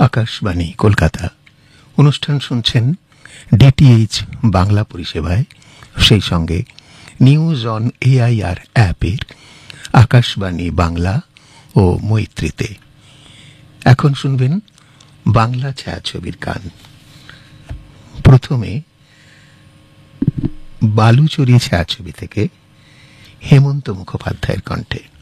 আকাশবাণী কলকাতা। অনুষ্ঠান শুনছেন ডিটিএইচ বাংলা পরিষেবায়, সেই সঙ্গে নিউজ অন এআইআর অ্যাপের আকাশবাণী বাংলা ও মৈত্রীতে। এখন শুনবেন বাংলা ছায়াছবির গান। প্রথমে বালুচরী ছায়াছবি থেকে হেমন্ত মুখোপাধ্যায়ের কণ্ঠে।